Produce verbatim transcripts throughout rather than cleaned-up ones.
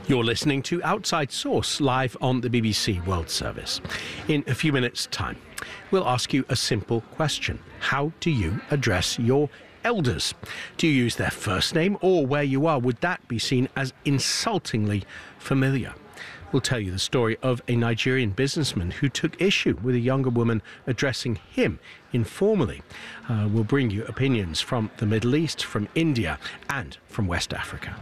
You're listening to Outside Source, live on the B B C World Service. In a few minutes' time, we'll ask you a simple question. How do you address your elders? Do you use their first name, or where you are, would that be seen as insultingly familiar? We'll tell you the story of a Nigerian businessman who took issue with a younger woman addressing him informally. Uh, we'll bring you opinions from the Middle East, from India, and from West Africa.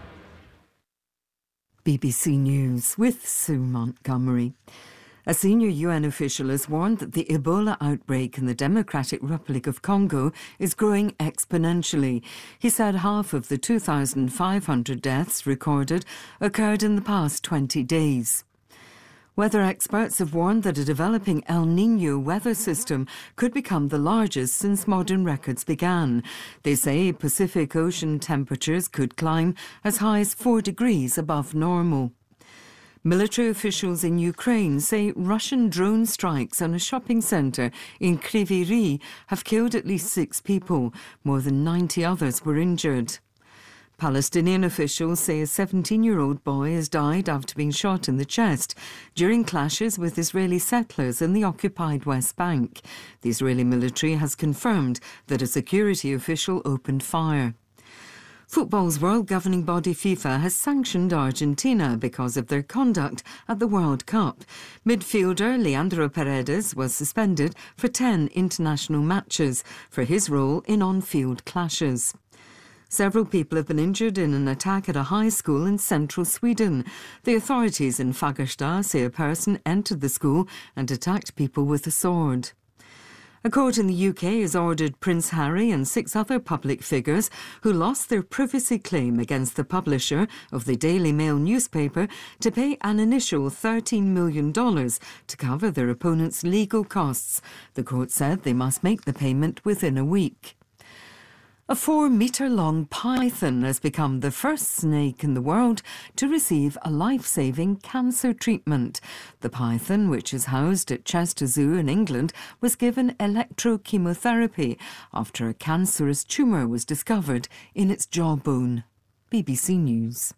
B B C News with Sue Montgomery. A senior U N official has warned that the Ebola outbreak in the Democratic Republic of Congo is growing exponentially. He said half of the two thousand five hundred deaths recorded occurred in the past twenty days. Weather experts have warned that a developing El Niño weather system could become the largest since modern records began. They say Pacific Ocean temperatures could climb as high as four degrees above normal. Military officials in Ukraine say Russian drone strikes on a shopping centre in Kryvyi Rih have killed at least six people. More than ninety others were injured. Palestinian officials say a seventeen-year-old boy has died after being shot in the chest during clashes with Israeli settlers in the occupied West Bank. The Israeli military has confirmed that a security official opened fire. Football's world governing body FIFA has sanctioned Argentina because of their conduct at the World Cup. Midfielder Leandro Paredes was suspended for ten international matches for his role in on-field clashes. Several people have been injured in an attack at a high school in central Sweden. The authorities in Fagersta say a person entered the school and attacked people with a sword. A court in the U K has ordered Prince Harry and six other public figures who lost their privacy claim against the publisher of the Daily Mail newspaper to pay an initial thirteen million dollars to cover their opponent's legal costs. The court said they must make the payment within a week. A four-metre-long python has become the first snake in the world to receive a life-saving cancer treatment. The python, which is housed at Chester Zoo in England, was given electrochemotherapy after a cancerous tumour was discovered in its jawbone. B B C News.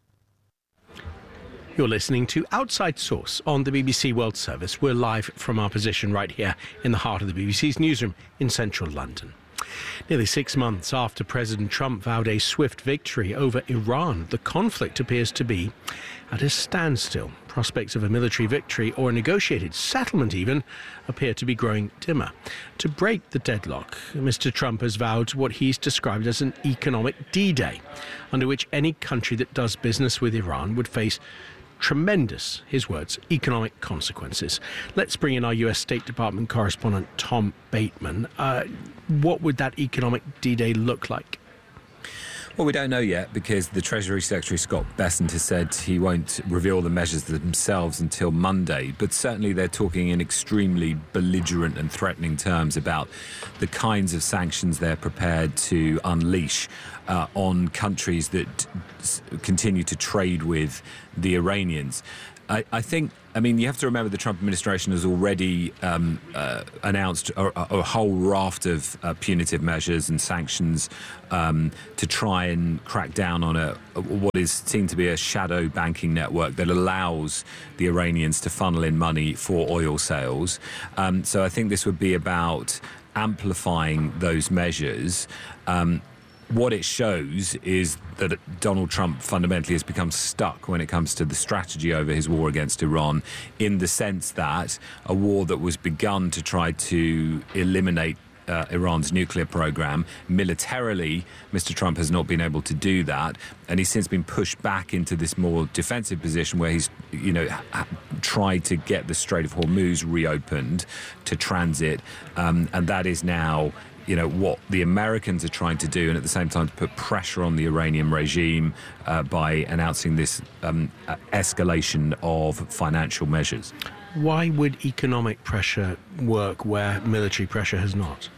You're listening to Outside Source on the B B C World Service. We're live from our position right here in the heart of the B B C's newsroom in central London. Nearly six months after President Trump vowed a swift victory over Iran, the conflict appears to be at a standstill. Prospects of a military victory or a negotiated settlement even appear to be growing dimmer. To break the deadlock, Mister Trump has vowed what he's described as an economic D-Day, under which any country that does business with Iran would face tremendous, his words, economic consequences. Let's bring in our U S State Department correspondent, Tom Bateman. Uh, what would that economic D-Day look like? Well, we don't know yet because the Treasury Secretary, Scott Bessent, has said he won't reveal the measures themselves until Monday. But certainly they're talking in extremely belligerent and threatening terms about the kinds of sanctions they're prepared to unleash uh, on countries that s- continue to trade with the Iranians. I, I think, I mean, you have to remember the Trump administration has already um, uh, announced a, a whole raft of uh, punitive measures and sanctions um, to try and crack down on a, a what is seen to be a shadow banking network that allows the Iranians to funnel in money for oil sales. Um, so I think this would be about amplifying those measures. Um, What it shows is that Donald Trump fundamentally has become stuck when it comes to the strategy over his war against Iran, in the sense that a war that was begun to try to eliminate uh, Iran's nuclear program, militarily, Mister Trump has not been able to do that, and he's since been pushed back into this more defensive position where he's, you know, ha- tried to get the Strait of Hormuz reopened to transit, um, and that is now, you know, what the Americans are trying to do, and at the same time to put pressure on the Iranian regime uh, by announcing this um, escalation of financial measures. Why would economic pressure work where military pressure has not?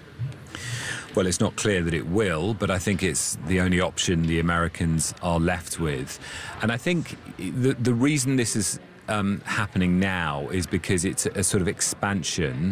Well, it's not clear that it will, but I think it's the only option the Americans are left with. And I think the, the reason this is um, happening now is because it's a, a sort of expansion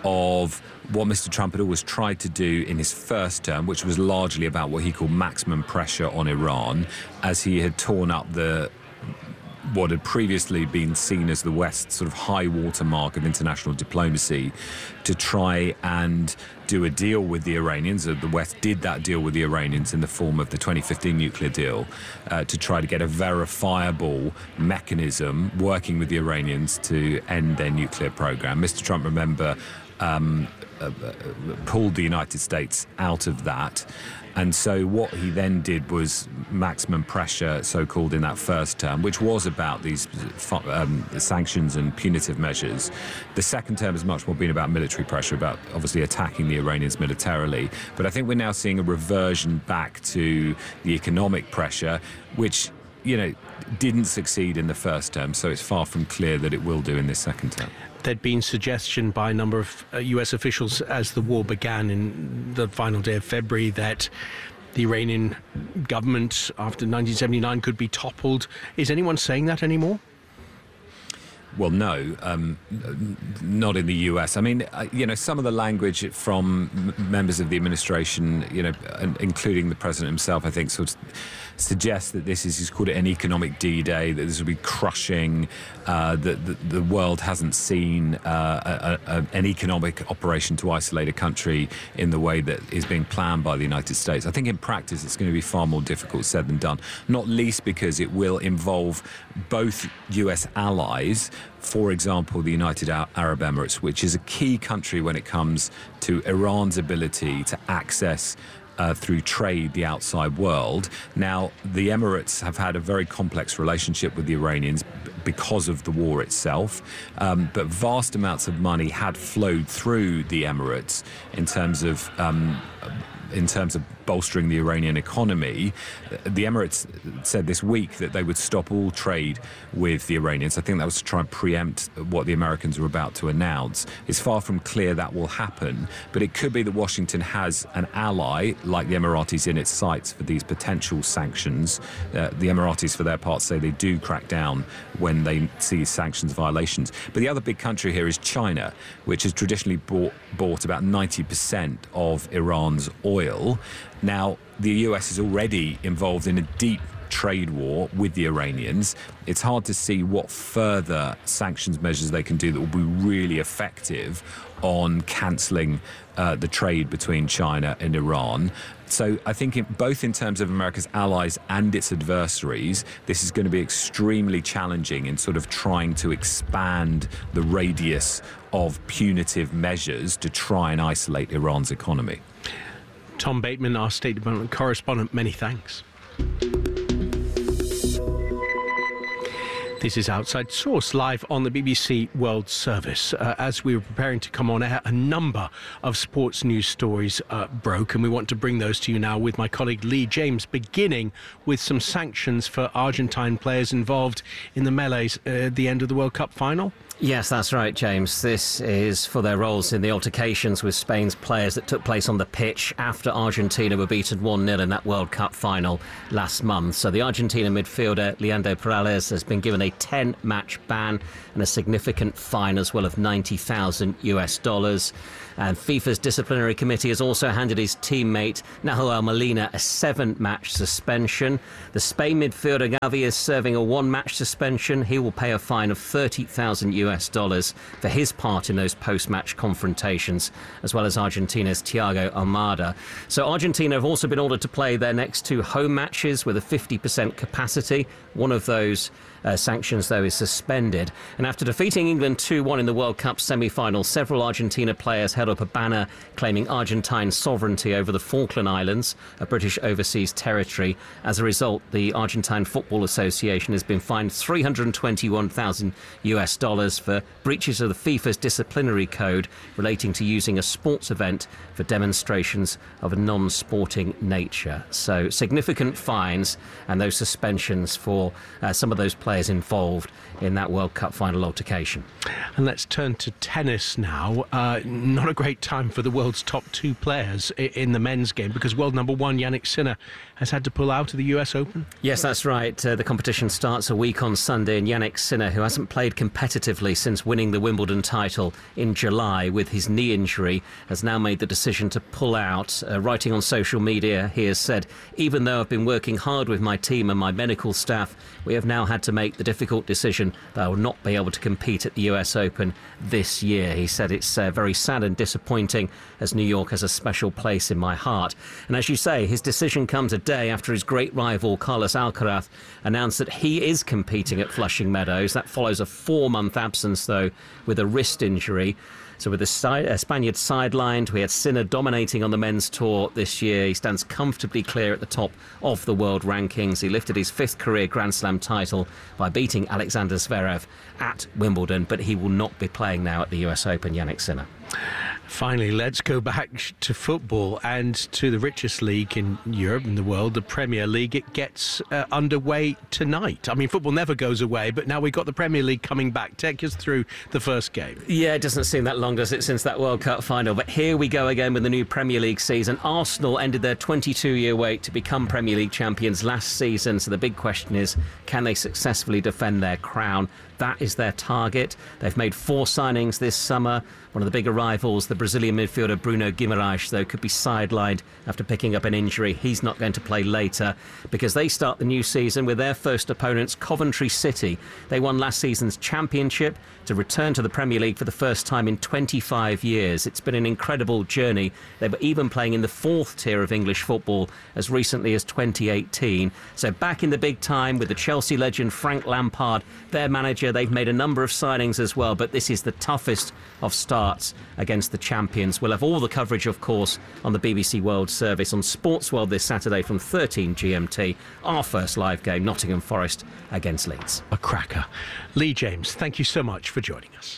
of what Mister Trump had always tried to do in his first term, which was largely about what he called maximum pressure on Iran, as he had torn up the what had previously been seen as the West's sort of high water mark of international diplomacy to try and do a deal with the Iranians. The West did that deal with the Iranians in the form of the twenty fifteen nuclear deal uh, to try to get a verifiable mechanism working with the Iranians to end their nuclear program. Mister Trump, remember, um, uh, uh, pulled the United States out of that. And so what he then did was maximum pressure, so-called, in that first term, which was about these um, sanctions and punitive measures. The second term has much more been about military pressure, about obviously attacking the Iranians militarily. But I think we're now seeing a reversion back to the economic pressure, which, you know, didn't succeed in the first term. So it's far from clear that it will do in this second term. There'd been suggestion by a number of uh, U S officials as the war began in the final day of February that the Iranian government after nineteen seventy-nine could be toppled. Is anyone saying that anymore? Well, no, um, not in the U S. I mean, uh, you know, some of the language from m- members of the administration, you know, including the president himself, I think, sort of suggests that this is, he's called it an economic D-Day, that this will be crushing, uh, that the, the world hasn't seen uh, a, a, an economic operation to isolate a country in the way that is being planned by the United States. I think in practice it's going to be far more difficult said than done, not least because it will involve both U S allies, for example, the United Arab Emirates, which is a key country when it comes to Iran's ability to access Uh, through trade the outside world. Now, the Emirates have had a very complex relationship with the Iranians b- because of the war itself, um, but vast amounts of money had flowed through the Emirates in terms of um, in terms of bolstering the Iranian economy. The Emirates said this week that they would stop all trade with the Iranians. I think that was to try and preempt what the Americans were about to announce. It's far from clear that will happen, but it could be that Washington has an ally like the Emiratis in its sights for these potential sanctions. Uh, the Emiratis, for their part, say they do crack down when they see sanctions violations. But the other big country here is China, which has traditionally bought, bought about ninety percent of Iran's oil. Now, the U S is already involved in a deep trade war with the Iranians. It's hard to see what further sanctions measures they can do that will be really effective on cancelling uh, the trade between China and Iran. So I think in, both in terms of America's allies and its adversaries, this is going to be extremely challenging in sort of trying to expand the radius of punitive measures to try and isolate Iran's economy. Tom Bateman, our State Department correspondent, many thanks. This is Outside Source, live on the B B C World Service. Uh, as we were preparing to come on air, a number of sports news stories uh, broke, and we want to bring those to you now with my colleague Lee James, beginning with some sanctions for Argentine players involved in the melees uh, at the end of the World Cup final. Yes, that's right, James. This is for their roles in the altercations with Spain's players that took place on the pitch after Argentina were beaten one nil in that World Cup final last month. So the Argentina midfielder Leandro Perales has been given a ten-match ban and a significant fine as well of ninety thousand US dollars. And FIFA's disciplinary committee has also handed his teammate Nahuel Molina a seven-match suspension. The Spain midfielder Gavi is serving a one-match suspension. He will pay a fine of thirty thousand US dollars for his part in those post-match confrontations, as well as Argentina's Thiago Almada. So Argentina have also been ordered to play their next two home matches with a fifty percent capacity. One of those Uh, sanctions, though, is suspended. And after defeating England two one in the World Cup semi-final, several Argentina players held up a banner claiming Argentine sovereignty over the Falkland Islands, a British overseas territory. As a result, the Argentine Football Association has been fined three hundred twenty-one thousand US dollars for breaches of the FIFA's disciplinary code relating to using a sports event for demonstrations of a non-sporting nature. So significant fines and those suspensions for uh, some of those players involved in that World Cup final altercation. And let's turn to tennis now. Uh, not a great time for the world's top two players in the men's game, because world number one Jannik Sinner has had to pull out of the U S Open. Yes, that's right. Uh, the competition starts a week on Sunday, and Jannik Sinner, who hasn't played competitively since winning the Wimbledon title in July with his knee injury, has now made the decision to pull out. Uh, writing on social media, he has said, "Even though I've been working hard with my team and my medical staff, we have now had to make the difficult decision that I will not be able to compete at the U S Open this year. He said it's uh, very sad and disappointing, as New York has a special place in my heart. And as you say, his decision comes a day after his great rival Carlos Alcaraz announced that he is competing at Flushing Meadows. That follows a four-month absence, though, with a wrist injury. So with the side, uh, Spaniard sidelined, we had Sinner dominating on the men's tour this year. He stands comfortably clear at the top of the world rankings. He lifted his fifth career Grand Slam title by beating Alexander Zverev at Wimbledon, but he will not be playing now at the U S Open, Jannik Sinner. Finally, let's go back to football and to the richest league in Europe and the world, the Premier League. It gets uh, underway tonight. I mean, football never goes away, but now we've got the Premier League coming back. Take us through the first game. Yeah, it doesn't seem that long, does it, since that World Cup final? But here we go again with the new Premier League season. Arsenal ended their twenty-two-year wait to become Premier League champions last season. So the big question is, can they successfully defend their crown? That is their target. They've made four signings this summer. One of the big arrivals, the Brazilian midfielder Bruno Guimaraes, though, could be sidelined after picking up an injury. He's not going to play later because they start the new season with their first opponents, Coventry City. They won last season's championship to return to the Premier League for the first time in twenty-five years. It's been an incredible journey. They were even playing in the fourth tier of English football as recently as twenty eighteen. So back in the big time with the Chelsea legend Frank Lampard, their manager. They've made a number of signings as well, but this is the toughest of starts against the champions. We'll have all the coverage, of course, on the B B C World Service on Sports World this Saturday from thirteen G M T. Our first live game, Nottingham Forest against Leeds. A cracker. Lee James, thank you so much for joining us.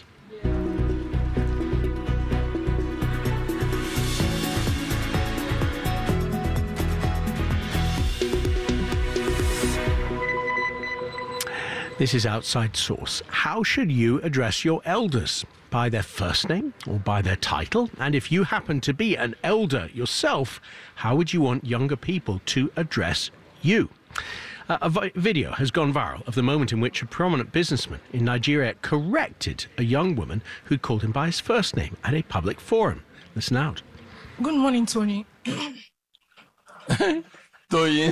This is Outside Source. How should you address your elders? By their first name or by their title? And if you happen to be an elder yourself, how would you want younger people to address you? Uh, a vi- video has gone viral of the moment in which a prominent businessman in Nigeria corrected a young woman who called him by his first name at a public forum. Listen out. Good morning, Tony. Tony.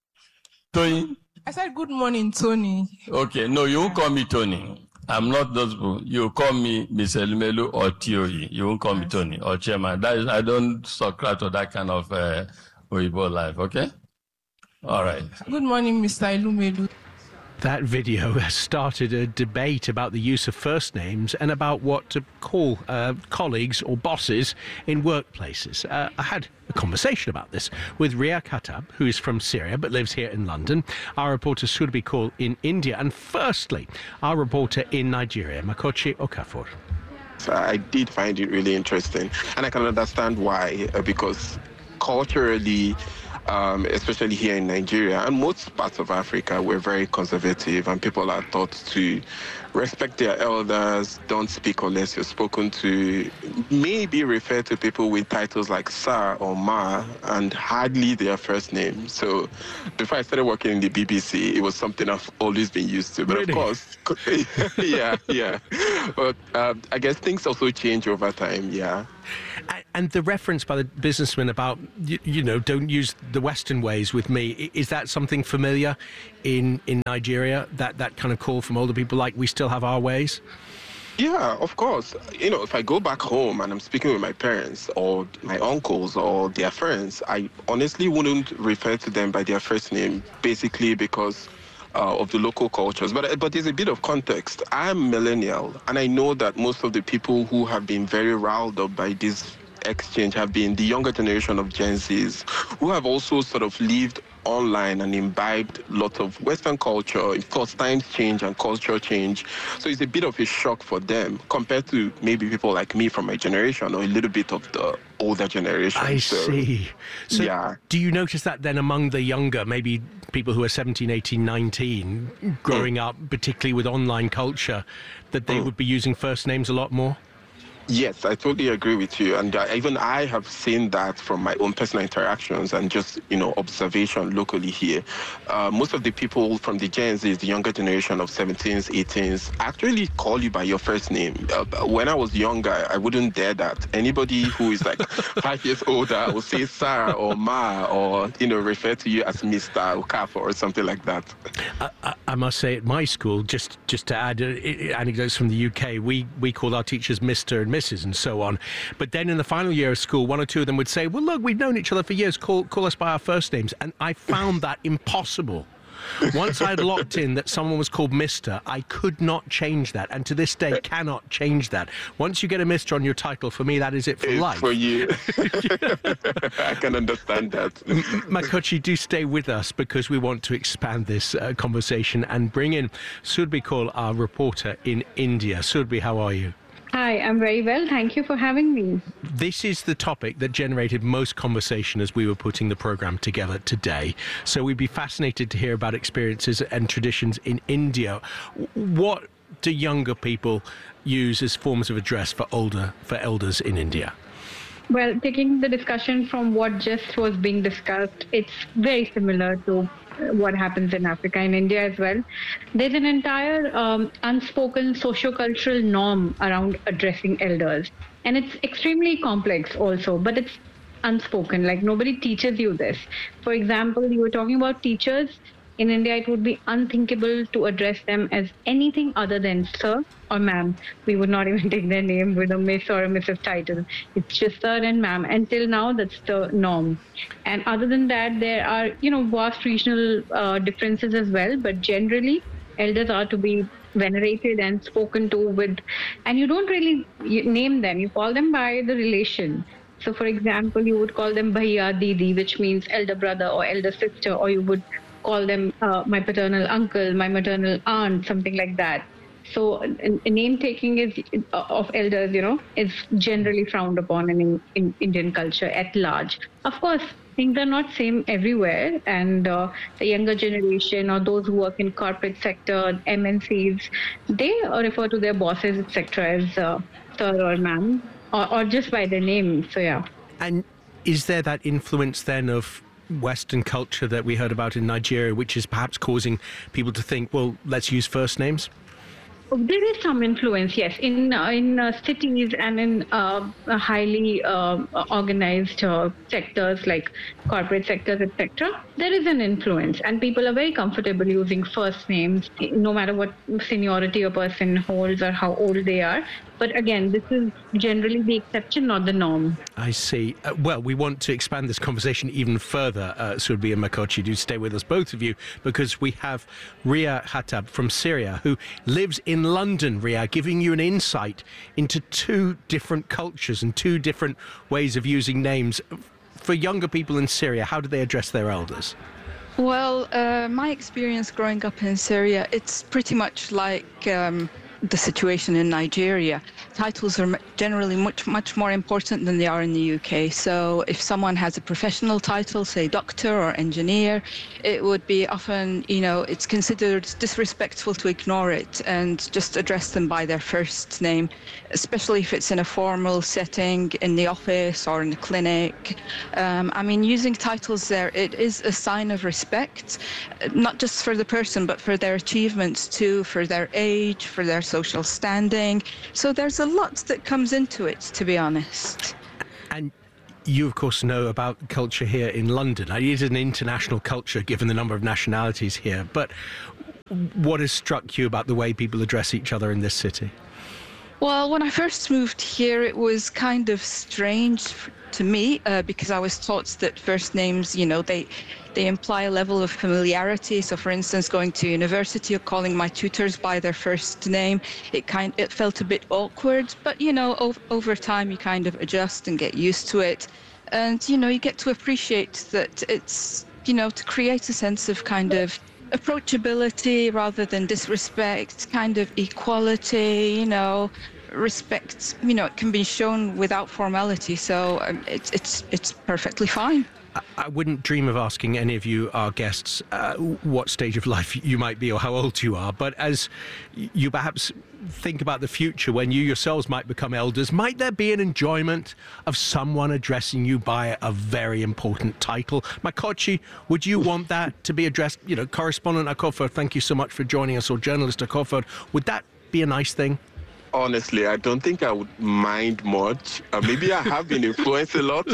Tony. I said, good morning, Tony. Okay, no, you won't call me Tony. I'm not those people. You call me Mister Lumelu or T O E. You won't call me Tony or Chairman. That is, I don't subscribe to that kind of uh, Oyibo life, okay? All right. Good morning, Mister Lumelu. That video has started a debate about the use of first names and about what to call uh, colleagues or bosses in workplaces. Uh, I had a conversation about this with Ria Khattab, who is from Syria but lives here in London, our reporter Surbi Kaul in India, and firstly, our reporter in Nigeria, Makochi Okafor. I did find it really interesting, and I can understand why, uh, because culturally, Um, especially here in Nigeria and most parts of Africa, we're very conservative and people are taught to respect their elders, don't speak unless you're spoken to, maybe refer to people with titles like Sir or Ma and hardly their first name. So before I started working in the B B C, it was something I've always been used to. But really? Of course, yeah, yeah. But um, I guess things also change over time, yeah. And the reference by the businessman about, you, you know, don't use the Western ways with me, is that something familiar in, in Nigeria, that, that kind of call from older people, like we still have our ways? Yeah, of course. You know, if I go back home and I'm speaking with my parents or my uncles or their friends, I honestly wouldn't refer to them by their first name, basically because uh, of the local cultures. But, but there's a bit of context. I'm millennial, and I know that most of the people who have been very riled up by this exchange have been the younger generation of Gen Zs, who have also sort of lived online and imbibed lots of Western culture. Of course, times change and culture change. So it's a bit of a shock for them compared to maybe people like me from my generation or a little bit of the older generation. I so, see. So yeah. Do you notice that then among the younger, maybe people who are seventeen, eighteen, nineteen, growing mm. up, particularly with online culture, that they mm. would be using first names a lot more? Yes, I totally agree with you. And uh, even I have seen that from my own personal interactions and just, you know, observation locally here. Uh, most of the people from the Gen Z, the younger generation of seventeens, eighteens, actually call you by your first name. Uh, when I was younger, I wouldn't dare that. Anybody who is like five years older will say Sarah or Ma or, you know, refer to you as Mister Okafor or something like that. Uh, uh, I must say, at my school, just just to add uh, anecdotes from the U K, we, we called our teachers Mister and Missus and so on. But then in the final year of school, one or two of them would say, well, look, we've known each other for years, call, call us by our first names. And I found that impossible. Once I had locked in that someone was called Mister, I could not change that, and to this day cannot change that. Once you get a Mister on your title, for me, that is it for It's life. for you. I can understand that. Makochi, do stay with us because we want to expand this uh, conversation and bring in Surbhi Kaul, our reporter in India. Surbhi, how are you? Hi, I'm very well. Thank you for having me. This is the topic that generated most conversation as we were putting the programme together today. So we'd be fascinated to hear about experiences and traditions in India. What do younger people use as forms of address for older for elders in India? Well, taking the discussion from what just was being discussed, it's very similar to what happens in Africa and India as well. There's an entire um, unspoken socio-cultural norm around addressing elders. And it's extremely complex also, but it's unspoken. Like, nobody teaches you this. For example, you were talking about teachers. In India, it would be unthinkable to address them as anything other than sir or ma'am. We would not even take their name with a miss or a missus title. It's just sir and ma'am. Until now, that's the norm. And other than that, there are, you know, vast regional uh, differences as well. But generally, elders are to be venerated and spoken to with, and you don't really name them. You call them by the relation. So, for example, you would call them Bhaiya, Didi, which means elder brother or elder sister, or you would call them uh, my paternal uncle, my maternal aunt, something like that. So a name taking is uh, of elders, you know, is generally frowned upon in, in Indian culture at large. Of course, things are not same everywhere, and uh, the younger generation or those who work in corporate sector, M N Cs, they uh, refer to their bosses, et cetera, as uh, sir or ma'am, or, or just by their name. So yeah. And is there that influence then of Western culture that we heard about in Nigeria, which is perhaps causing people to think, well, let's use first names? There is some influence, yes, in uh, in uh, cities and in uh, highly uh, organized uh, sectors like corporate sectors, et cetera. There is an influence, and people are very comfortable using first names, no matter what seniority a person holds or how old they are. But again, this is generally the exception, not the norm. I see. Uh, well, we want to expand this conversation even further, uh, Surbhi and Makochi. Do stay with us, both of you, because we have Ria Khattab from Syria, who lives in London, Ria, giving you an insight into two different cultures and two different ways of using names. For younger people in Syria, how do they address their elders? Well, uh, my experience growing up in Syria, it's pretty much like Um, the situation in Nigeria. Titles are generally much, much more important than they are in the U K. So if someone has a professional title, say doctor or engineer, it would be often, you know, it's considered disrespectful to ignore it and just address them by their first name, especially if it's in a formal setting, in the office or in the clinic. Um, I mean, using titles there, it is a sign of respect, not just for the person, but for their achievements too, for their age, for their social standing. So there's a lot that comes into it, to be honest. And you, of course, know about culture here in London. It is an international culture, given the number of nationalities here. But what has struck you about the way people address each other in this city? Well, when I first moved here, it was kind of strange to me uh, because I was taught that first names, you know, they they imply a level of familiarity. So, for instance, going to university or calling my tutors by their first name, it kind it felt a bit awkward. But, you know, ov- over time, you kind of adjust and get used to it. And, you know, you get to appreciate that it's, you know, to create a sense of kind of approachability rather than disrespect, kind of equality, you know, respect, you know, it can be shown without formality. So um, it's it's it's perfectly fine. I wouldn't dream of asking any of you, our guests, uh, what stage of life you might be or how old you are. But as you perhaps think about the future when you yourselves might become elders, might there be an enjoyment of someone addressing you by a very important title? Makochi, would you want that to be addressed? You know, correspondent Akofo, thank you so much for joining us, or journalist Akofo. Would that be a nice thing? honestly, I don't think I would mind much. Uh, maybe I have been influenced a lot.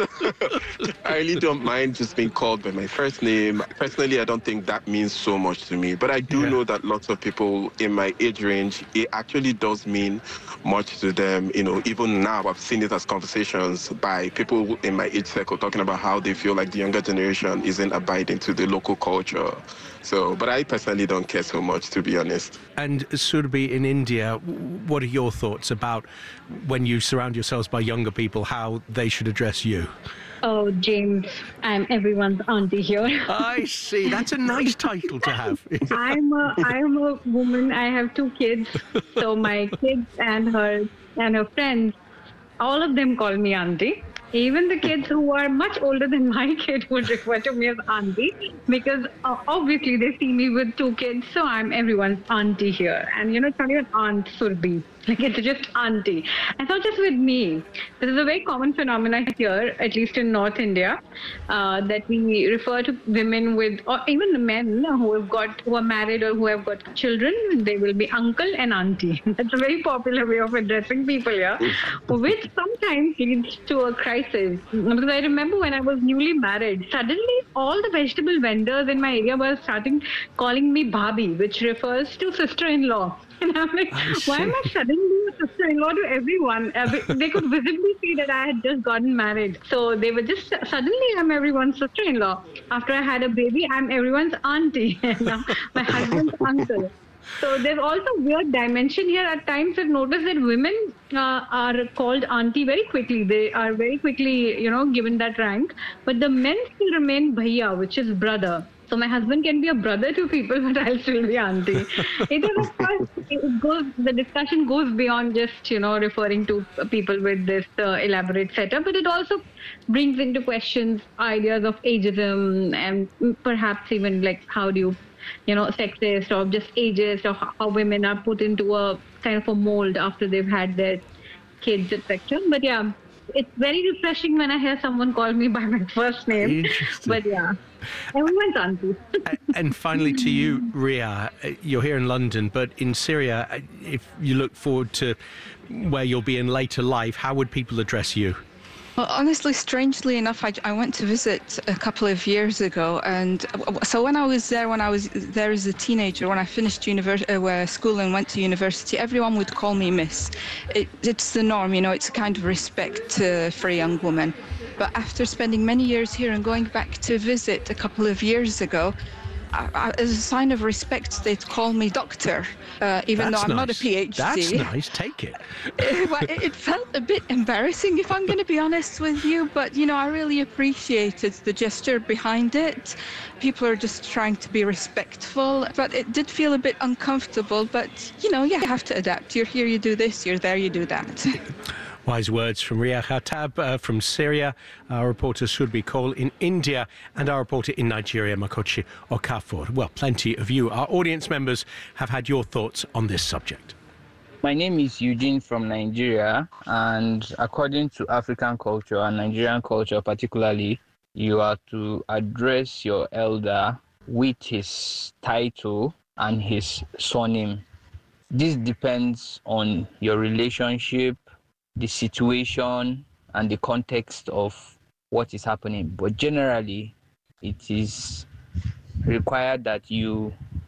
I really don't mind just being called by my first name. Personally, I don't think that means so much to me. But I do yeah. know that lots of people in my age range, it actually does mean much to them. You know, even now, I've seen it as conversations by people in my age circle talking about how they feel like the younger generation isn't abiding to the local culture. So, but I personally don't care so much, to be honest. And Surbhi, in India, what are your thoughts about when you surround yourselves by younger people, how they should address you? Oh, James, I'm everyone's auntie here. I see. That's a nice title to have. I'm a, I'm a woman. I have two kids. So my kids and her and her friends, all of them call me auntie. Even the kids who are much older than my kid would refer to me as auntie because uh, obviously they see me with two kids, so I'm everyone's auntie here. And you know, it's not even Aunt Surbhi. Like, it's just auntie. And not just with me. This is a very common phenomenon here, at least in North India, uh, that we refer to women with, or even the men who have got, who are married or who have got children, they will be uncle and auntie. That's a very popular way of addressing people here, which sometimes leads to a crisis. Because I remember when I was newly married, suddenly all the vegetable vendors in my area were starting calling me Bhabhi, which refers to sister-in-law. And I'm like, why am I suddenly a sister-in-law to everyone? They could visibly see that I had just gotten married. So they were just, suddenly I'm everyone's sister-in-law. After I had a baby, I'm everyone's auntie. And now my husband's uncle. So there's also a weird dimension here. At times I've noticed that women uh, are called auntie very quickly. They are very quickly, you know, given that rank. But the men still remain bhaiya, which is brother. So my husband can be a brother to people, but I'll still be auntie. It is, of course, it goes, the discussion goes beyond just, you know, referring to people with this uh, elaborate setup, but it also brings into questions ideas of ageism and perhaps even like how do you, you know, sexist or just ageist or how women are put into a kind of a mold after they've had their kids, et cetera. But yeah, it's very refreshing when I hear someone call me by my first name. But yeah. Everyone's auntie. And finally to you, Ria, you're here in London, but in Syria, if you look forward to where you'll be in later life, how would people address you? Well, honestly, strangely enough, I, I went to visit a couple of years ago, and so when I was there, when I was there as a teenager, when I finished university, uh, school and went to university, everyone would call me Miss. It, it's the norm, you know. It's a kind of respect uh, for a young woman. But after spending many years here and going back to visit a couple of years ago, I, I, as a sign of respect, they'd call me doctor, uh, even That's though I'm nice. not a PhD. That's nice. Take it. it, well, it. It felt a bit embarrassing, if I'm going to be honest with you. But, you know, I really appreciated the gesture behind it. People are just trying to be respectful. But it did feel a bit uncomfortable. But, you know, you have to adapt. You're here, you do this. You're there, you do that. Wise words from Ria Khattab uh, from Syria, our reporter Surbhi Kaul in India, and our reporter in Nigeria, Makochi Okafor. Well, plenty of you, our audience members, have had your thoughts on this subject. My name is Eugene from Nigeria, and according to African culture and Nigerian culture particularly, you are to address your elder with his title and his surname. This depends on your relationship, the situation and the context of what is happening. But generally, it is required that you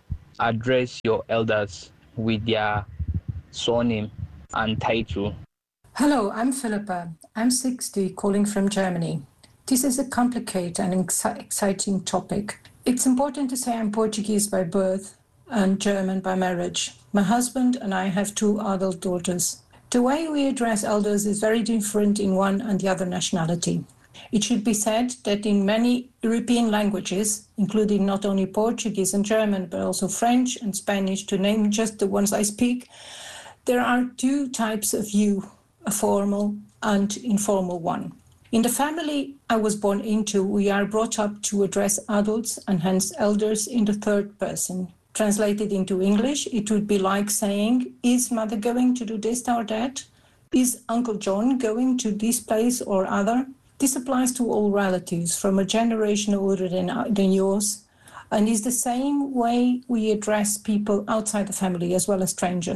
address your elders with their surname and title. Hello, I'm Philippa. I'm sixty, calling from Germany. This is a complicated and exci- exciting topic. It's important to say I'm Portuguese by birth and German by marriage. My husband and I have two adult daughters. The way we address elders is very different in one and the other nationality. It should be said that in many European languages, including not only Portuguese and German, but also French and Spanish, to name just the ones I speak, there are two types of you, a formal and informal one. In the family I was born into, we are brought up to address adults and hence elders in the third person. Translated into English, it would be like saying, is mother going to do this or that? Is Uncle John going to this place or other? This applies to all relatives from a generation older than, than yours, and is the same way we address people outside the family as well as strangers.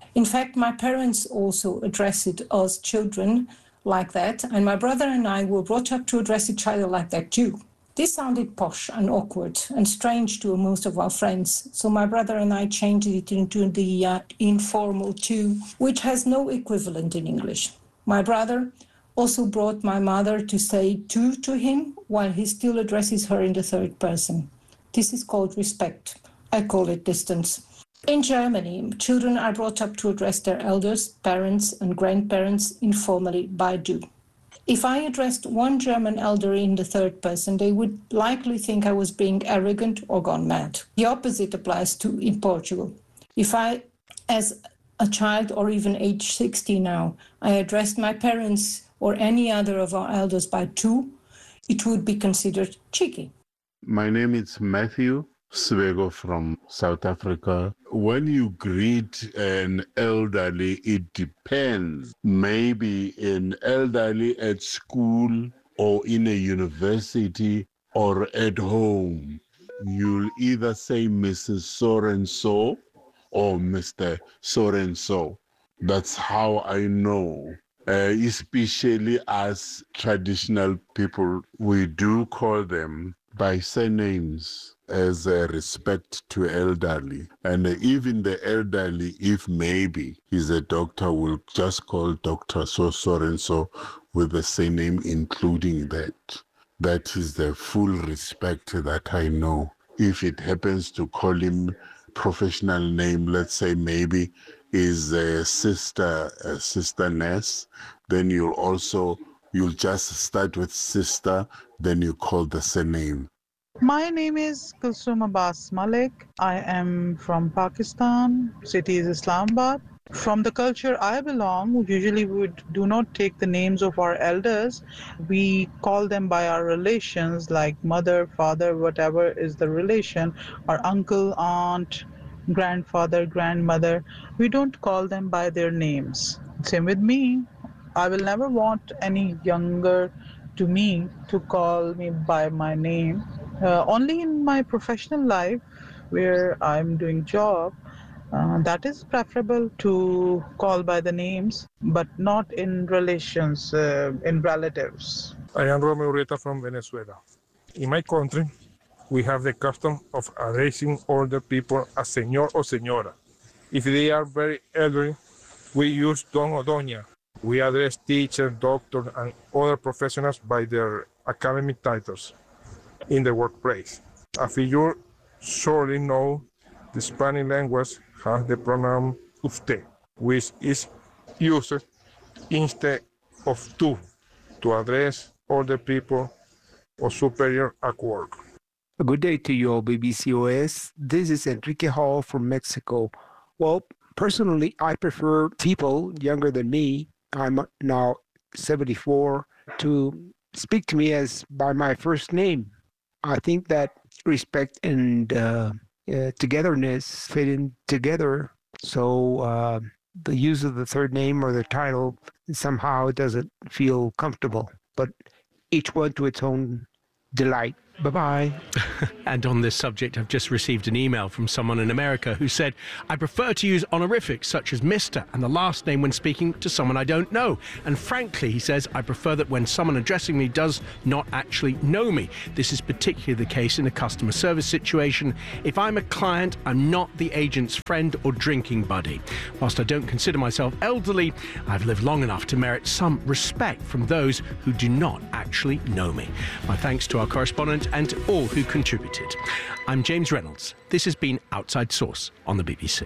In fact, my parents also addressed us children like that, and my brother and I were brought up to address each other like that too. This sounded posh and awkward and strange to most of our friends, so my brother and I changed it into the uh, informal tu, which has no equivalent in English. My brother also brought my mother to say tu to him while he still addresses her in the third person. This is called respect. I call it distance. In Germany, children are brought up to address their elders, parents and grandparents informally by du. If I addressed one German elder in the third person, they would likely think I was being arrogant or gone mad. The opposite applies to in Portugal. If I, as a child or even age sixty now, I addressed my parents or any other of our elders by tu, it would be considered cheeky. My name is Matthew Swego from South Africa. When you greet an elderly, it depends. Maybe an elderly at school or in a university or at home, you'll either say Missus So-and-so or Mister So-and-so. That's how I know. Uh, especially as traditional people, we do call them by surnames as a respect to elderly. And even the elderly, if maybe he's a doctor, will just call Doctor so-so-and-so with the surname including that. That is the full respect that I know. If it happens to call him professional name, let's say maybe is a sister, a sister nurse, then you'll also, you'll just start with sister, then you call the surname. My name is Kulsum Abbas Malik. I am from Pakistan, city is Islamabad. From the culture I belong, we usually would do not take the names of our elders. We call them by our relations, like mother, father, whatever is the relation, our uncle, aunt, grandfather, grandmother. We don't call them by their names. Same with me. I will never want any younger to me to call me by my name. Uh, only in my professional life, where I'm doing job, uh, that is preferable to call by the names, but not in relations, uh, in relatives. I am Romeo Ureta from Venezuela. In my country, we have the custom of addressing older people as señor or señora. If they are very elderly, we use don or doña. We address teachers, doctors, and other professionals by their academic titles in the workplace. As you surely know, the Spanish language has the pronoun usted, which is used instead of tú to address older people or superior at work. A good day to you all, B B C O S. This is Enrique Hall from Mexico. Well, personally, I prefer people younger than me, I'm now seventy-four, to speak to me as by my first name. I think that respect and uh, uh, togetherness fit in together. So uh, the use of the third name or the title somehow doesn't feel comfortable. But each one to its own delight. Bye-bye. And on this subject, I've just received an email from someone in America who said, I prefer to use honorifics such as Mister and the last name when speaking to someone I don't know. And frankly, he says, I prefer that when someone addressing me does not actually know me. This is particularly the case in a customer service situation. If I'm a client, I'm not the agent's friend or drinking buddy. Whilst I don't consider myself elderly, I've lived long enough to merit some respect from those who do not actually know me. My thanks to our correspondent and to all who contributed. I'm James Reynolds. This has been Outside Source on the B B C.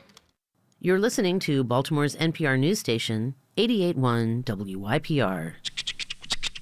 You're listening to Baltimore's N P R news station, eighty-eight point one W Y P R.